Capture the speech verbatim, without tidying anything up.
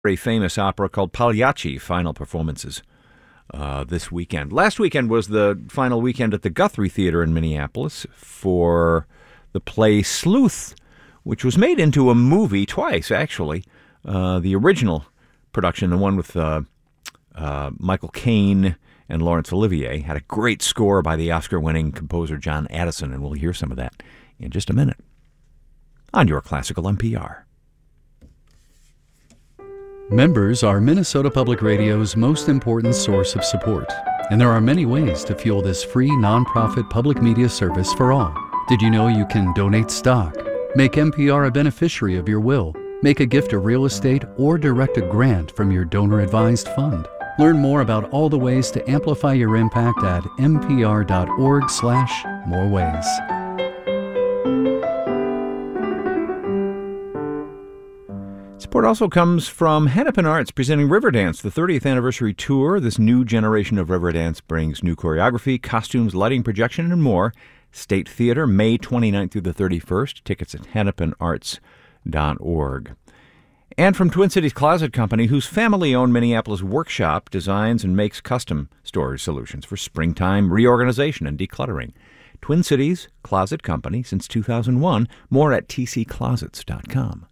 very famous opera called Pagliacci, final performances uh, this weekend. Last weekend was the final weekend at the Guthrie Theater in Minneapolis for the play Sleuth, which was made into a movie twice, actually. Uh, the original production, the one with uh, uh, Michael Caine and Laurence Olivier, had a great score by the Oscar-winning composer John Addison, and we'll hear some of that in just a minute on Your Classical N P R. Members are Minnesota Public Radio's most important source of support, and there are many ways to fuel this free nonprofit public media service for all. Did you know you can donate stock, make N P R a beneficiary of your will, make a gift of real estate, or direct a grant from your donor-advised fund? Learn more about all the ways to amplify your impact at npr.org slash more ways. Support also comes from Hennepin Arts presenting Riverdance, the thirtieth anniversary tour. This new generation of Riverdance brings new choreography, costumes, lighting, projection, and more. State Theater, May twenty-ninth through the thirty-first. Tickets at hennepin arts dot org. And from Twin Cities Closet Company, whose family-owned Minneapolis workshop designs and makes custom storage solutions for springtime reorganization and decluttering. Twin Cities Closet Company since two thousand one. More at t c closets dot com.